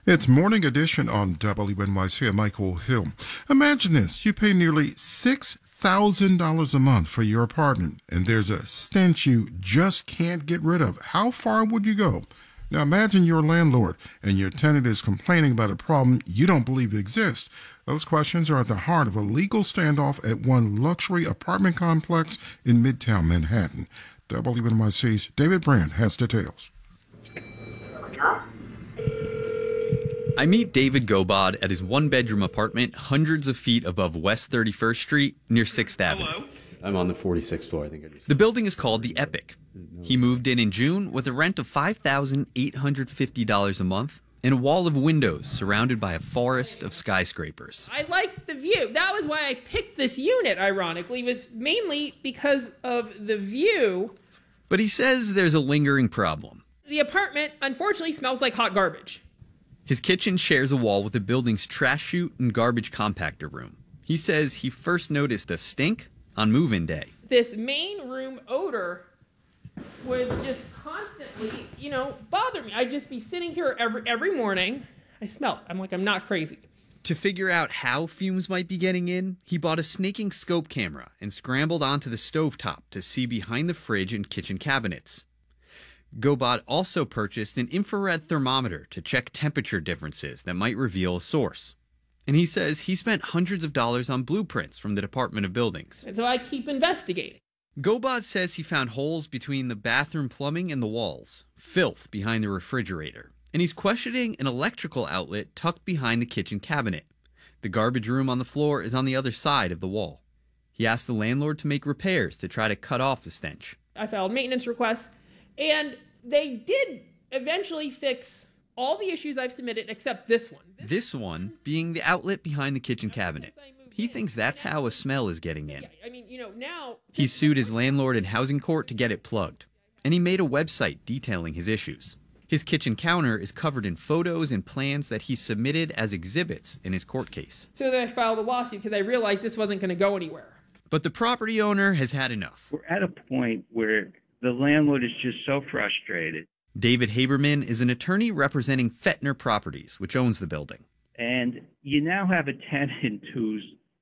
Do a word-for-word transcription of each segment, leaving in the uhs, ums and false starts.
It's Morning Edition on W N Y C. I'm Michael Hill. Imagine this. You pay nearly six thousand dollars a month for your apartment, and there's a stench you just can't get rid of. How far would you go? Now imagine you're a landlord and your tenant is complaining about a problem you don't believe exists. Those questions are at the heart of a legal standoff at one luxury apartment complex in Midtown Manhattan. W N Y C's David Brand has details. I meet David Gobod at his one-bedroom apartment hundreds of feet above West thirty-first Street near sixth Avenue. Hello. I'm on the forty-sixth floor, I think I just... The building is called The Epic. He moved in in June with a rent of five thousand eight hundred fifty dollars a month and a wall of windows surrounded by a forest of skyscrapers. I liked the view. That was why I picked this unit, ironically, was mainly because of the view. But he says there's a lingering problem. The apartment, unfortunately, smells like hot garbage. His kitchen shares a wall with the building's trash chute and garbage compactor room. He says he first noticed a stink on move-in day. This main room odor would just constantly, you know, bother me. I'd just be sitting here every every morning. I smell it. I'm like, I'm not crazy. To figure out how fumes might be getting in, he bought a snaking scope camera and scrambled onto the stovetop to see behind the fridge and kitchen cabinets. Gobod also purchased an infrared thermometer to check temperature differences that might reveal a source. And he says he spent hundreds of dollars on blueprints from the Department of Buildings. And so I keep investigating. Gobod says he found holes between the bathroom plumbing and the walls, filth behind the refrigerator, and he's questioning an electrical outlet tucked behind the kitchen cabinet. The garbage room on the floor is on the other side of the wall. He asked the landlord to make repairs to try to cut off the stench. I filed maintenance requests, and they did eventually fix all the issues I've submitted except this one. This, this one being the outlet behind the kitchen cabinet. He thinks that's how a smell is getting in. Yeah, I mean, you know, now... He sued his landlord in housing court to get it plugged, and he made a website detailing his issues. His kitchen counter is covered in photos and plans that he submitted as exhibits in his court case. So then I filed a lawsuit because I realized this wasn't going to go anywhere. But the property owner has had enough. We're at a point where the landlord is just so frustrated. David Haberman is an attorney representing Fettner Properties, which owns the building. And you now have a tenant who's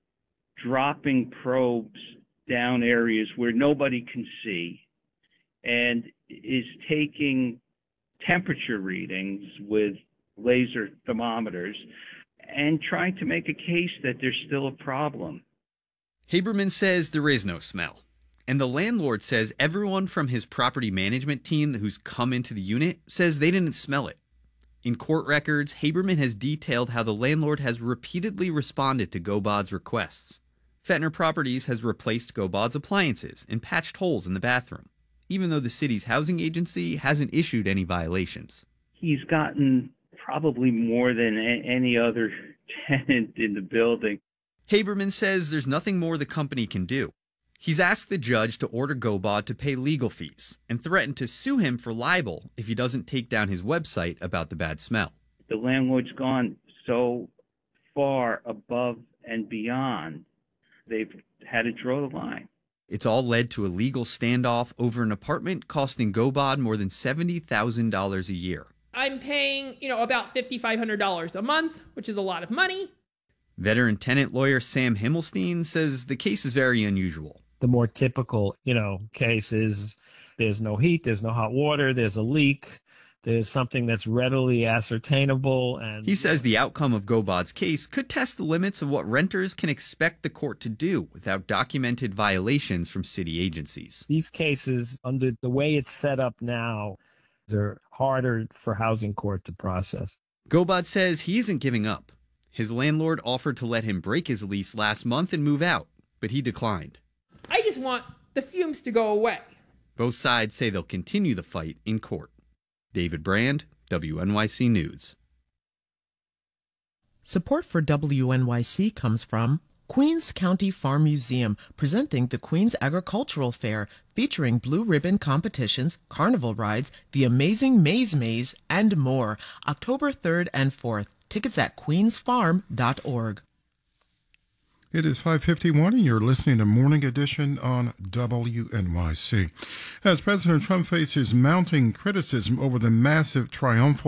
dropping probes down areas where nobody can see and is taking temperature readings with laser thermometers and trying to make a case that there's still a problem. Haberman says there is no smell. And the landlord says everyone from his property management team who's come into the unit says they didn't smell it. In court records, Haberman has detailed how the landlord has repeatedly responded to Gobod's requests. Fettner Properties has replaced Gobod's appliances and patched holes in the bathroom, even though the city's housing agency hasn't issued any violations. He's gotten probably more than a- any other tenant in the building. Haberman says there's nothing more the company can do. He's asked the judge to order Gobod to pay legal fees and threatened to sue him for libel if he doesn't take down his website about the bad smell. The landlord's gone so far above and beyond, they've had to draw the line. It's all led to a legal standoff over an apartment costing Gobod more than seventy thousand dollars a year. I'm paying, you know, about five thousand five hundred dollars a month, which is a lot of money. Veteran tenant lawyer Sam Himmelstein says the case is very unusual. The more typical, you know, case is there's no heat, there's no hot water, there's a leak, there's something that's readily ascertainable. And he says the outcome of Gobod's case could test the limits of what renters can expect the court to do without documented violations from city agencies. These cases, under the way it's set up now, they're harder for housing court to process. Gobod says he isn't giving up. His landlord offered to let him break his lease last month and move out, but he declined. I just want the fumes to go away. Both sides say they'll continue the fight in court. David Brand, W N Y C News. Support for W N Y C comes from Queens County Farm Museum, presenting the Queens Agricultural Fair, featuring blue ribbon competitions, carnival rides, the amazing Maze Maze, and more, October third and fourth. Tickets at queens farm dot org. It is five fifty-one, and you're listening to Morning Edition on W N Y C. As President Trump faces mounting criticism over the massive triumphal